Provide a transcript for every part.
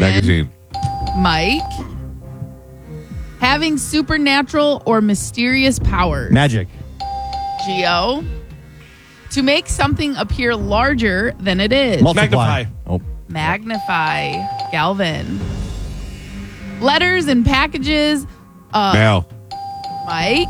Magazine. Mike. Having supernatural or mysterious powers. Magic. Geo. To make something appear larger than it is. Multiply. Magnify. Oh. Magnify. Galvin. Letters and packages. Mail. Mike.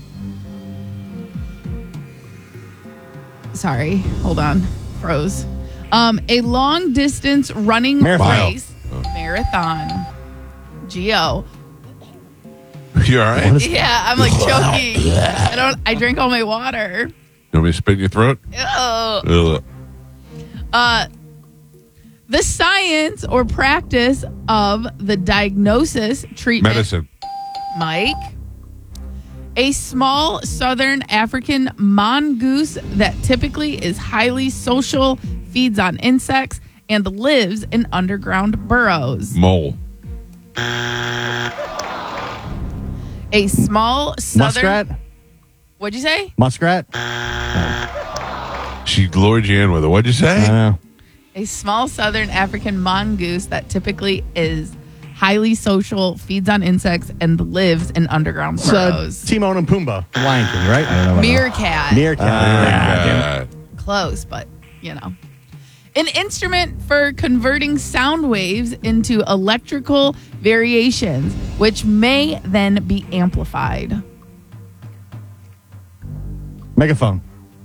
Sorry, hold on. Froze. A long distance running Marathon. race. Marathon. Geo. You all right? Yeah, I'm like choking. I drank all my water. You want me to spit in your throat? Ugh. Ugh. The science or practice of the diagnosis, treatment. Medicine. Mike. A small southern African mongoose that typically is highly social, feeds on insects, and lives in underground burrows. Mole. A small southern... Muskrat. What'd you say? Muskrat. She lured you in with it. What'd you I say? know. A small southern African mongoose that typically is highly social, feeds on insects, and lives in underground burrows. Timon and Pumbaa. Lion King, right? I don't know. Meerkat. Meerkat. Close, but you know. An instrument for converting sound waves into electrical variations, which may then be amplified. Megaphone.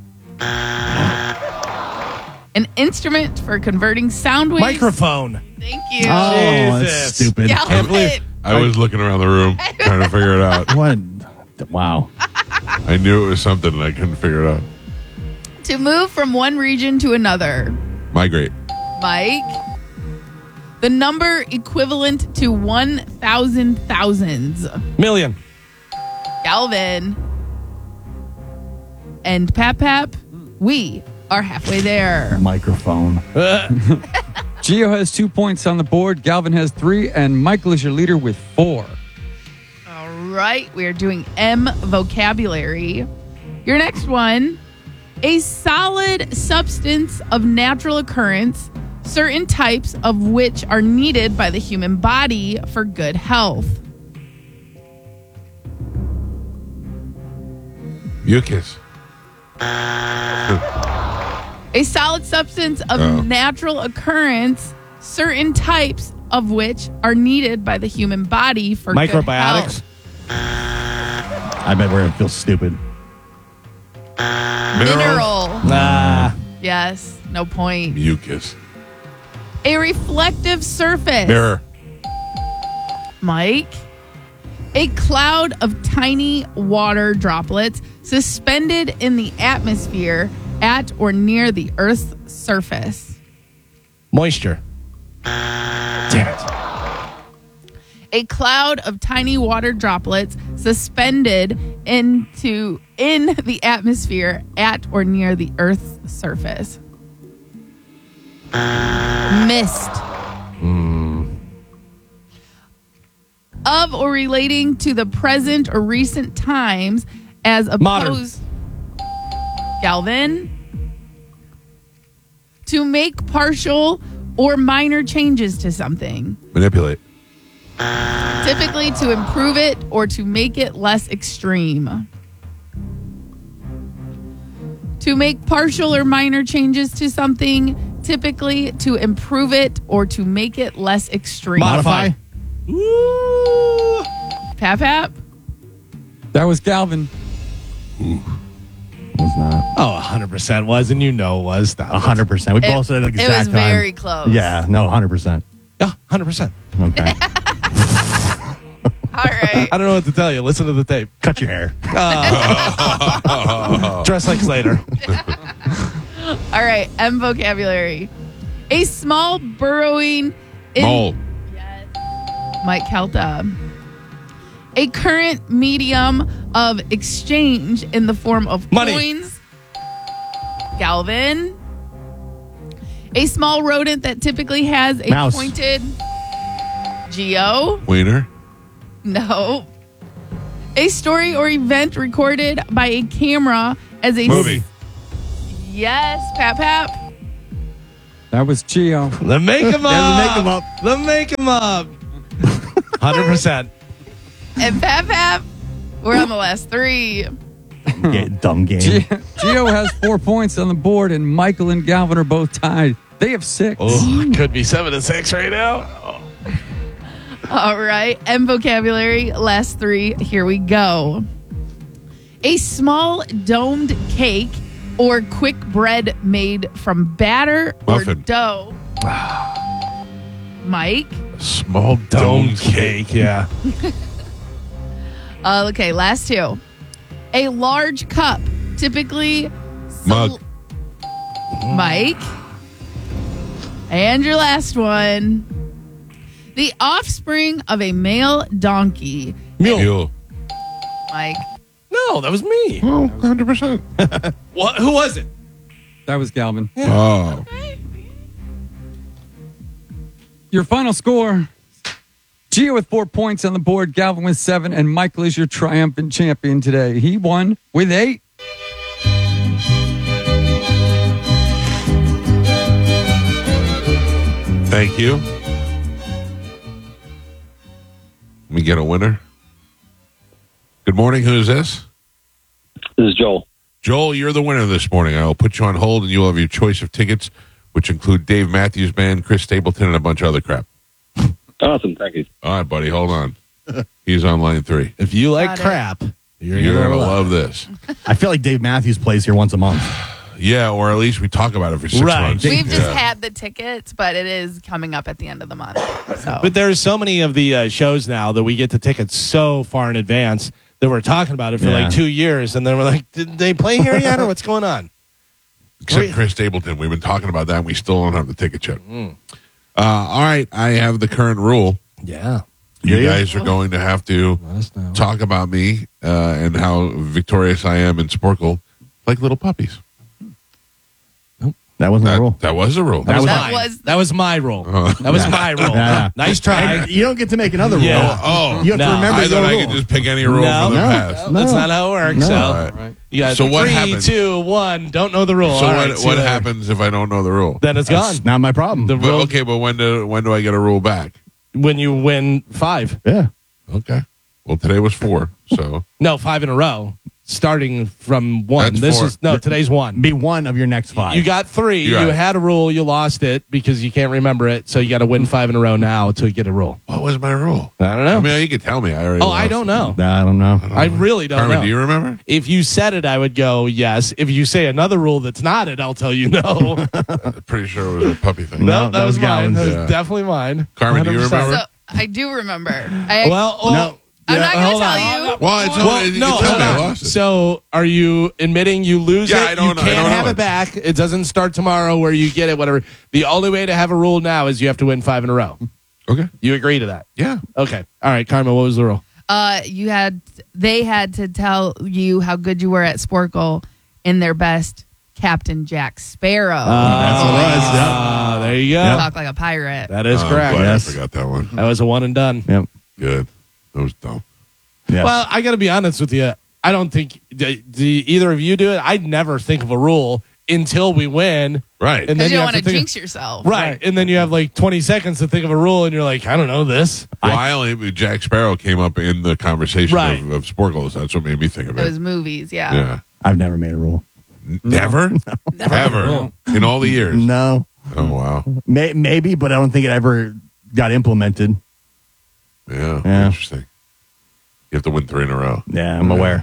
An instrument for converting sound waves. Microphone. Thank you. Oh, that's Jesus. stupid. Yell can't believe- it. I was looking around the room trying to figure it out. What? Wow. I knew it was something and I couldn't figure it out. To move from one region to another. Migrate. Mike. The number equivalent to 1,000 thousands. Million. Galvin. And Pap, we are halfway there. Microphone. Gio has 2 points on the board. Galvin has 3, and Michael is your leader with 4. All right, we are doing M vocabulary. Your next one, a solid substance of natural occurrence, certain types of which are needed by the human body for good health. Mucus. A solid substance of natural occurrence, certain types of which are needed by the human body for good Microbiotics. health. I bet we're going to feel stupid. Mineral. Yes, no point. Mucus. A reflective surface. Mirror. Mike. A cloud of tiny water droplets suspended in the atmosphere at or near the Earth's surface. Moisture. Damn it. A cloud of tiny water droplets suspended in the atmosphere at or near the Earth's surface. Mist. Of or relating to the present or recent times as opposed. Galvin. To make partial or minor changes to something. Manipulate. Typically to improve it or to make it less extreme. To make partial or minor changes to something, typically to improve it or to make it less extreme. Modify. Woo! Pap. That was Galvin. Was not. Oh, 100% was, and you know it was. 100%. We both said it at the It exact was time. very close. Yeah, no, 100%. Yeah, 100%. Okay. All right. I don't know what to tell you. Listen to the tape. Cut your hair. Dress like Slater. All right. M vocabulary. A small burrowing. Mole. Yes. Mike Kelta. A current medium of exchange in the form of Money. coins. Galvin. A small rodent that typically has a Mouse. pointed. Geo. Wiener. No. A story or event recorded by a camera as a Movie. Yes, Pap. That was Gio. The make 'em up. Yeah, the make 'em up. The make 'em up. 100%. And Pap, we're on the last three. Dumb game. Gio has 4 points on the board, and Michael and Galvin are both tied. They have 6. Oh, could be 7-6 right now. All right. M vocabulary, last three. Here we go. A small domed cake or quick bread made from batter or Muffin. dough. Mike. Small Dome cake, yeah. Okay, last two. A large cup, typically Mug. Mike. And your last one. The offspring of a male donkey. Mule. Mike. No, that was me. Oh, 100%. What? Who was it? That was Galvin. Oh. Your final score. Gio with 4 points on the board, Galvin with 7, and Michael is your triumphant champion today. He won with 8. Thank you. Let me get a winner. Good morning. Who's this? This is Joel. Joel, you're the winner this morning. I'll put you on hold, and you'll have your choice of tickets, which include Dave Matthews Band, Chris Stapleton, and a bunch of other crap. Awesome. Thank you. All right, buddy. Hold on. He's on line 3. If you like Got it. crap, you're You're going going to to love this. I feel like Dave Matthews plays here once a month. Yeah, or at least we talk about it for 6 Right. months. We've just Yeah. had the tickets, but it is coming up at the end of the month. So. But there's so many of the shows now that we get the tickets so far in advance that we're talking about it for Yeah. like 2 years, and then we're like, did they play here yet, or what's going on? Except Chris Stapleton. We've been talking about that, and we still don't have the ticket yet. All right, I have the current rule. Yeah. You Yeah. guys are going to have to Let us know. talk about me and how victorious I am in Sporkle, like little puppies. That wasn't the rule. That was the rule. That was That mine. was- That was my role. That was my role. Yeah. Nice try. You don't get to make another rule. Yeah. Oh, You have No. to remember I your thought I rule. could just pick any rule No. from the No. past. No. That's not how it works. No. So, All right. you got So what 3, happens? 2, 1. Don't know the rule. So All what, right, see what you later. happens if I don't know the rule? Then it's gone. That's not my problem. The But, rule okay, but when do I get a rule back? when you win 5. Yeah. Okay. Well, today was 4, so No, 5 in a row. Starting from 1. That's 4. Today's 1. Be one of your next 5. You got 3. You're You right. had a rule. You lost it because you can't remember it. So you got to win 5 in a row now to get a rule. what was my rule? I don't know. I mean, you could tell me. I already. Oh, I lost. don't know. I don't know. I really don't Carmen, know. do you remember? If you said it, I would go yes. If you say another rule that's not it, I'll tell you no. I'm pretty sure it was a puppy thing. No. that was mine. Galvin's. That was Yeah. definitely mine. Carmen, do you 100%. remember? So I do remember. Well, I'm not going to hold tell on. you. Well, it's Well, you no, can tell hold me I on. lost it. So, are you admitting you lose Yeah, it? I don't You know- I can't don't have know it it. back. It doesn't start tomorrow where you get it, whatever. The only way to have a rule now is you have to win 5 in a row. Okay. You agree to that? Yeah. Okay. All right, Carmen, what was the rule? They had to tell you how good you were at Sporkle in their best Captain Jack Sparrow. That's what it was. Yeah. There you go. Talk like a pirate. That is I'm correct. glad Yes. I forgot that one. That was a one and done. Yep. Good. That was dumb. Yes. Well, I got to be honest with you. I don't think either of you do it. I'd never think of a rule until we win. Right. And Because you have don't want to think jinx yourself. Right. And then you have like 20 seconds to think of a rule, and you're like, I don't know this. Well, Jack Sparrow came up in the conversation Right. of Sporkles. That's what made me think of it. Those movies, yeah. Yeah. I've never made a rule. Never? Ever? In all the years? No. Oh, wow. Maybe, but I don't think it ever got implemented. Yeah. Yeah. Interesting. You have to win 3 in a row. Yeah, I'm aware.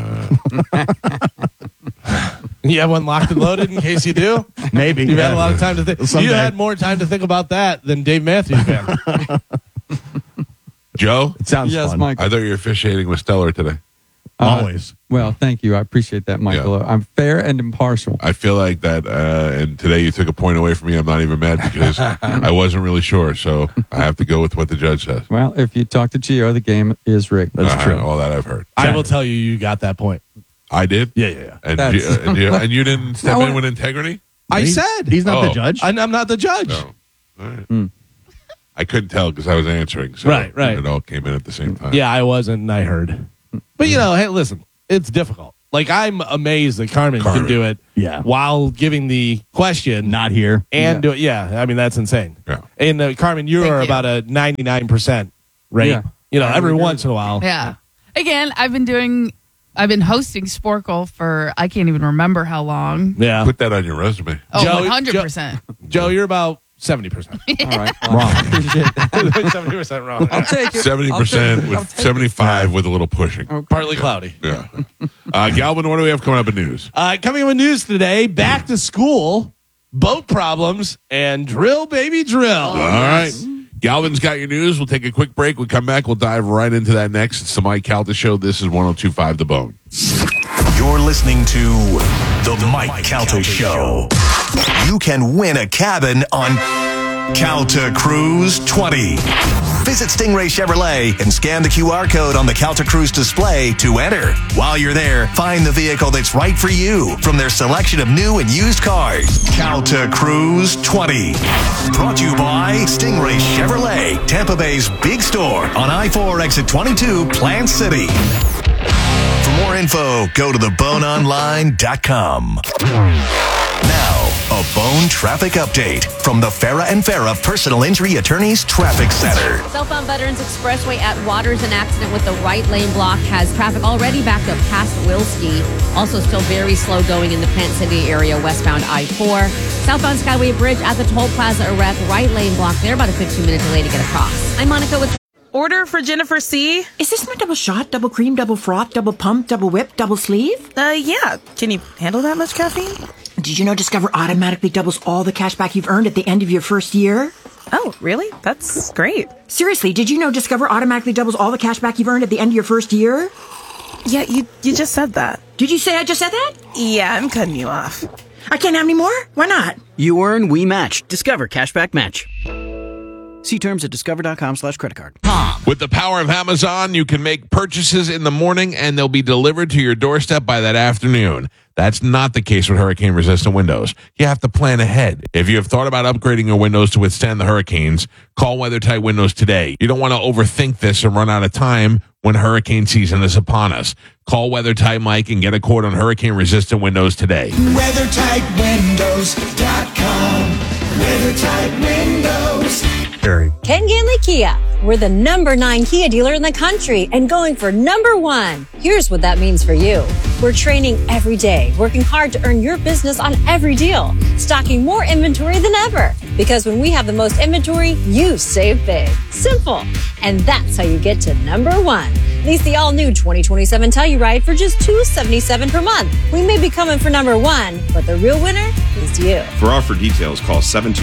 You have one locked and loaded in case you do. Maybe. You've had yeah. a lot of time to think. Someday. You had more time to think about that than Dave Matthews did. Joe? It sounds Yes, fun. Mike. I thought you were officiating with Stellar today. Always. Well, thank you. I appreciate that, Michael. I'm fair and impartial. I feel like that, and today you took a point away from me. I'm not even mad because I wasn't really sure, so I have to go with what the judge says. Well, if you talk to Gio, the game is rigged. That's true. All that I've heard. I will tell you, you got that point. I did? Yeah. And, That's- and you didn't step in with integrity? I He- said He's not Oh. the judge. I'm not the judge. No. All right. I couldn't tell because I was answering. So Right. It all came in at the same time. Yeah, I wasn't, and I heard. But hey, listen, it's difficult. Like, I'm amazed that Carmen can do it while giving the question. Not here. And do it. Yeah, I mean, that's insane. Yeah. And Carmen, you are about a 99% rate. Yeah. You know, every once in a while. Yeah. Again, I've been hosting Sporkle for I can't even remember how long. Yeah. Put that on your resume. Oh, Joe- 100%. Joe, you're about 70%. All right. Wrong. 70% wrong. I'll take it. 70% with 75 with a little pushing. Partly cloudy. Yeah. Galvin, what do we have coming up in news? Coming up in news today, back to school, boat problems, and drill, baby, drill. All right. Galvin's got your news. We'll take a quick break. We come back. We'll dive right into that next. It's the Mike Calta Show. This is 102.5 The Bone. You're listening to The Mike Calta Show. You can win a cabin on Calta Cruise 20. Visit Stingray Chevrolet and scan the QR code on the Calta Cruise display to enter. While you're there, find the vehicle that's right for you from their selection of new and used cars. Calta Cruise 20. Brought to you by Stingray Chevrolet, Tampa Bay's big store on I-4 exit 22, Plant City. For more info, go to theboneonline.com. Now, a Bone traffic update from the Farah and Farah Personal Injury Attorneys Traffic Center. Southbound Veterans Expressway at Waters, an accident with the right lane block has traffic already backed up past Wilski. Also still very slow going in the Plant City area, westbound I-4. Southbound Skyway Bridge at the Toll Plaza erect, right lane block there, about a 15-minute delay to get across. I'm Monica with... Order for Jennifer C. Is this my double shot, double cream, double froth, double pump, double whip, double sleeve? Yeah. Can you handle that much caffeine? Did you know Discover automatically doubles all the cash back you've earned at the end of your first year? Oh, really? That's great. Seriously, did you know Discover automatically doubles all the cash back you've earned at the end of your first year? Yeah, you just said that. Did you say I just said that? Yeah, I'm cutting you off. I can't have any more? Why not? You earn, we match. Discover Cashback Match. See terms at discover.com/creditcard. With the power of Amazon, you can make purchases in the morning and they'll be delivered to your doorstep by that afternoon. That's not the case with hurricane-resistant windows. You have to plan ahead. If you have thought about upgrading your windows to withstand the hurricanes, call WeatherTight Windows today. You don't want to overthink this and run out of time when hurricane season is upon us. Call WeatherTight Mike and get a quote on hurricane-resistant windows today. WeatherTightWindows.com. WeatherTight Windows. Ken Ganley Kia. We're the #9 Kia dealer in the country and going for #1. Here's what that means for you. We're training every day, working hard to earn your business on every deal, stocking more inventory than ever. Because when we have the most inventory, you save big. Simple. And that's how you get to #1. Lease the all-new 2027 Telluride for just $277 per month. We may be coming for #1, but the real winner is you. For offer details, call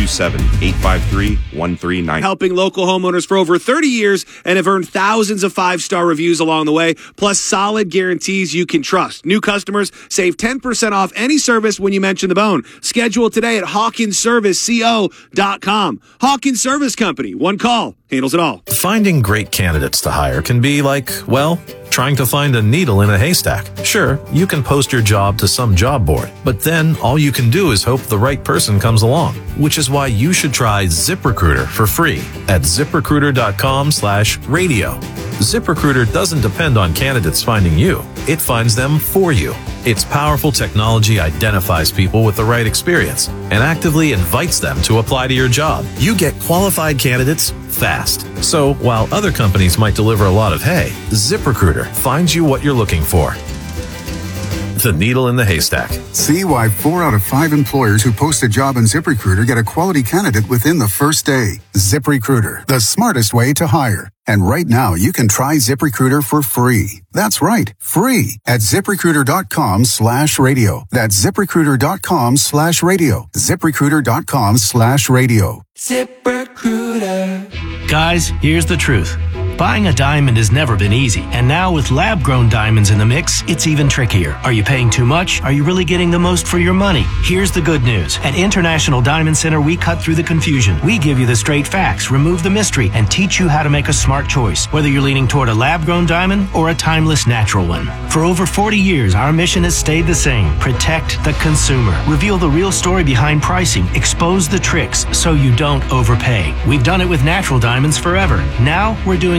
727-853-1390. Helping local homeowners for over 30 years and have earned thousands of five-star reviews along the way, plus solid guarantees you can trust. New customers save 10% off any service when you mention the Bone. Schedule today at HawkinsServiceCO.com. Hawkins Service Company. One call handles it all. Finding great candidates to hire can be like, well, trying to find a needle in a haystack. Sure, you can post your job to some job board, but then all you can do is hope the right person comes along, which is why you should try ZipRecruiter for free at ZipRecruiter.com/radio. ZipRecruiter doesn't depend on candidates finding you. It finds them for you. Its powerful technology identifies people with the right experience and actively invites them to apply to your job. You get qualified candidates fast. So while other companies might deliver a lot of hay, ZipRecruiter finds you what you're looking for. The needle in the haystack. See why 4 out of 5 employers who post a job on ZipRecruiter get a quality candidate within the first day. ZipRecruiter, the smartest way to hire. And right now, you can try ZipRecruiter for free. That's right, free at ZipRecruiter.com/radio. That's ZipRecruiter.com/radio. ZipRecruiter.com/radio. ZipRecruiter. Guys, here's the truth. Buying a diamond has never been easy, and now with lab-grown diamonds in the mix, it's even trickier. Are you paying too much? Are you really getting the most for your money? Here's the good news. At International Diamond Center, we cut through the confusion. We give you the straight facts, remove the mystery, and teach you how to make a smart choice, whether you're leaning toward a lab-grown diamond or a timeless natural one. For over 40 years, our mission has stayed the same. Protect the consumer. Reveal the real story behind pricing. Expose the tricks so you don't overpay. We've done it with natural diamonds forever. Now we're doing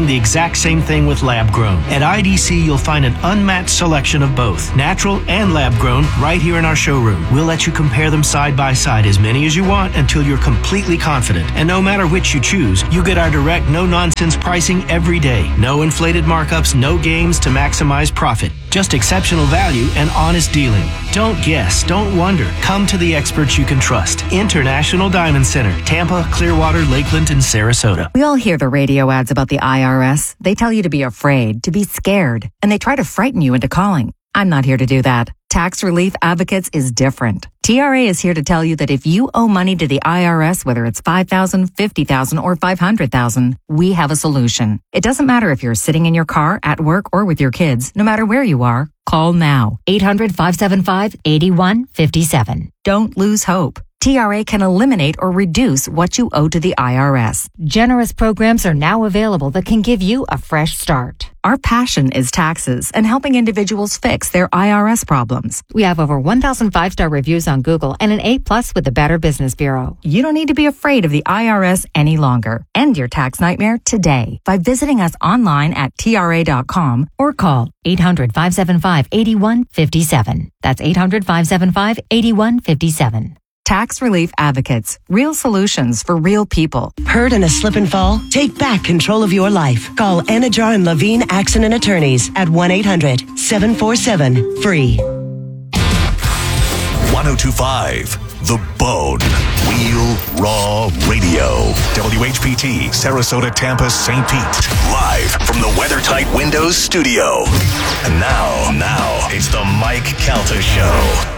doing the exact same thing with lab grown. At IDC, you'll find an unmatched selection of both natural and lab grown right here in our showroom. We'll let you compare them side by side, as many as you want, until you're completely confident. And no matter which you choose, you get our direct, no-nonsense pricing every day. No inflated markups, no games to maximize profit. Just exceptional value and honest dealing. Don't guess, don't wonder. Come to the experts you can trust. International Diamond Center, Tampa, Clearwater, Lakeland, and Sarasota. We all hear the radio ads about the IRS. They tell you to be afraid, to be scared, and they try to frighten you into calling. I'm not here to do that. Tax Relief Advocates is different. TRA is here to tell you that if you owe money to the IRS, whether it's $5,000, $50,000, or $500,000, we have a solution. It doesn't matter if you're sitting in your car, at work, or with your kids. No matter where you are, call now. 800-575-8157. Don't lose hope. TRA can eliminate or reduce what you owe to the IRS. Generous programs are now available that can give you a fresh start. Our passion is taxes and helping individuals fix their IRS problems. We have over 1,000 5-star reviews on Google and an A+ with the Better Business Bureau. You don't need to be afraid of the IRS any longer. End your tax nightmare today by visiting us online at TRA.com or call 800-575-8157. That's 800-575-8157. Tax Relief Advocates. Real solutions for real people. Hurt in a slip and fall? Take back control of your life. Call Anajar and Levine Accident Attorneys at 1-800-747-FREE. 1025 The Bone. Wheel Raw Radio. WHPT, Sarasota, Tampa, St. Pete. Live from the WeatherTight Windows studio. And now, it's the Mike Calta Show.